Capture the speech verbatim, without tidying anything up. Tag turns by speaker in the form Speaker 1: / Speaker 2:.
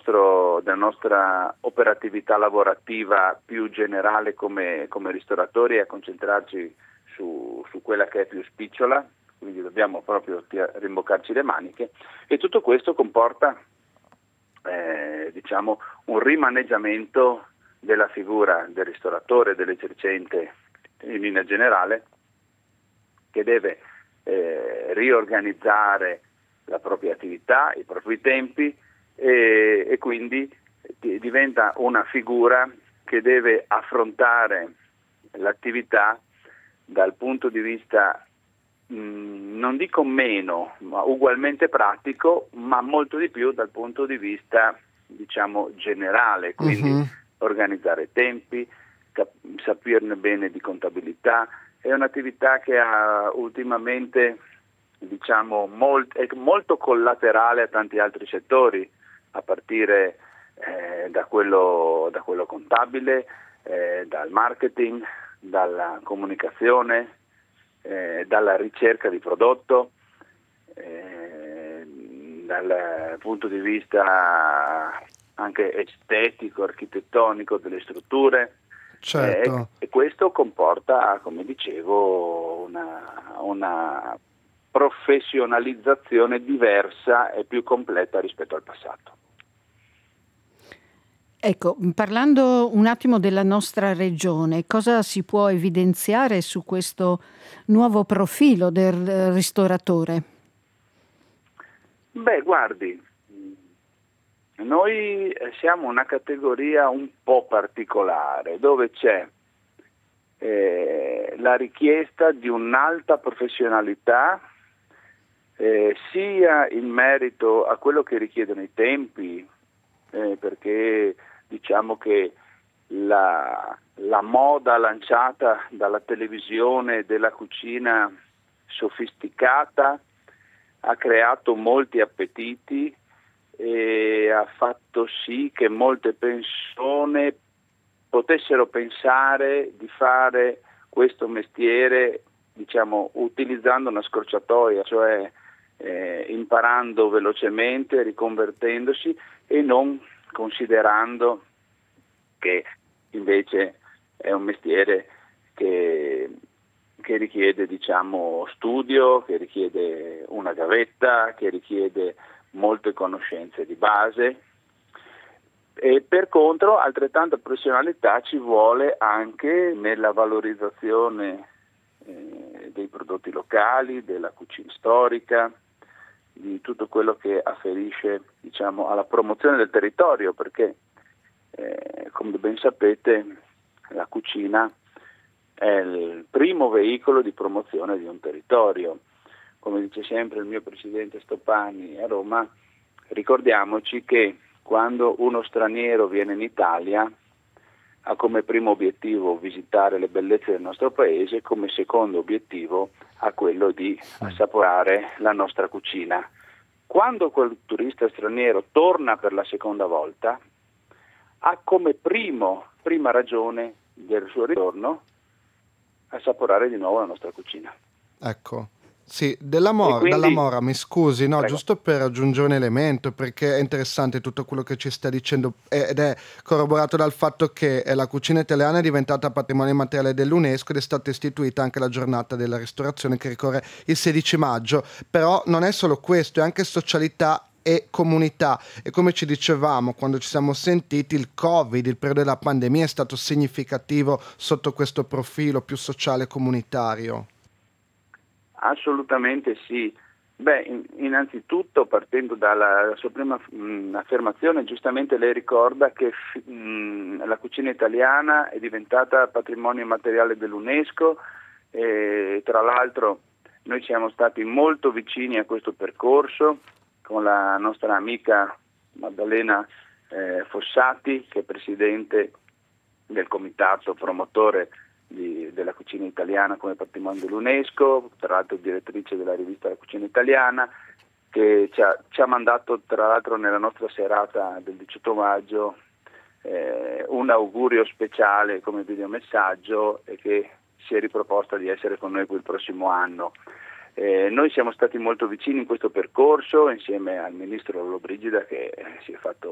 Speaker 1: nostro, della nostra operatività lavorativa più generale come, come ristoratori e a concentrarci su, su quella che è più spicciola, quindi dobbiamo proprio rimboccarci le maniche, e tutto questo comporta eh, diciamo un rimaneggiamento della figura del ristoratore, dell'esercente in linea generale, che deve eh, riorganizzare la propria attività, i propri tempi e, e quindi diventa una figura che deve affrontare l'attività dal punto di vista mh, non dico meno, ma ugualmente pratico, ma molto di più dal punto di vista diciamo generale, quindi
Speaker 2: Mhm.
Speaker 1: organizzare tempi, cap- saperne bene di contabilità. È un'attività che ha ultimamente diciamo molt- è molto collaterale a tanti altri settori, a partire eh, da quello, da quello contabile, eh, dal marketing, dalla comunicazione, eh, dalla ricerca di prodotto, eh, dal punto di vista anche estetico, architettonico delle strutture. Eh,
Speaker 2: Certo.
Speaker 1: e questo comporta, come dicevo, una, una professionalizzazione diversa e più completa rispetto al passato.
Speaker 3: Ecco, parlando un attimo della nostra regione, cosa si può evidenziare su questo nuovo profilo del ristoratore?
Speaker 1: Beh, guardi, noi siamo una categoria un po' particolare, dove c'è eh, la richiesta di un'alta professionalità, eh, sia in merito a quello che richiedono i tempi, eh, perché diciamo che la, la moda lanciata dalla televisione della cucina sofisticata ha creato molti appetiti e ha fatto sì che molte persone potessero pensare di fare questo mestiere, diciamo, utilizzando una scorciatoia, cioè eh, imparando velocemente, riconvertendosi e non considerando che invece è un mestiere che, che richiede, diciamo, studio, che richiede una gavetta, che richiede molte conoscenze di base. E per contro altrettanta professionalità ci vuole anche nella valorizzazione eh, dei prodotti locali, della cucina storica, di tutto quello che afferisce, diciamo, alla promozione del territorio, perché eh, come ben sapete la cucina è il primo veicolo di promozione di un territorio. Come dice sempre il mio presidente Stoppani a Roma, ricordiamoci che quando uno straniero viene in Italia ha come primo obiettivo visitare le bellezze del nostro paese, come secondo obiettivo ha quello di assaporare la nostra cucina. Quando quel turista straniero torna per la seconda volta, ha come primo, prima ragione del suo ritorno assaporare di nuovo la nostra cucina.
Speaker 2: Ecco. Sì, della
Speaker 1: E
Speaker 2: Mora, dalla
Speaker 1: quindi,
Speaker 2: Mora, mi scusi, no,
Speaker 1: prego.
Speaker 2: giusto per aggiungere un elemento, perché è interessante tutto quello che ci sta dicendo ed è corroborato dal fatto che eh, la cucina italiana è diventata patrimonio immateriale dell'UNESCO ed è stata istituita anche la giornata della ristorazione che ricorre il sedici maggio, però non è solo questo, è anche socialità e comunità, e come ci dicevamo quando ci siamo sentiti, il Covid, il periodo della pandemia è stato significativo sotto questo profilo più sociale e comunitario.
Speaker 1: Assolutamente sì. Beh, in, innanzitutto partendo dalla sua prima mh, affermazione, giustamente lei ricorda che mh, la cucina italiana è diventata patrimonio immateriale dell'UNESCO e tra l'altro noi siamo stati molto vicini a questo percorso con la nostra amica Maddalena eh, Fossati, che è presidente del comitato promotore Di, della cucina italiana come patrimonio dell'UNESCO, tra l'altro direttrice della rivista La Cucina Italiana, che ci ha, ci ha mandato tra l'altro nella nostra serata del diciotto maggio eh, un augurio speciale come videomessaggio e che si è riproposta di essere con noi quel prossimo anno. Eh, noi siamo stati molto vicini in questo percorso insieme al ministro Lollobrigida, che eh, si è fatto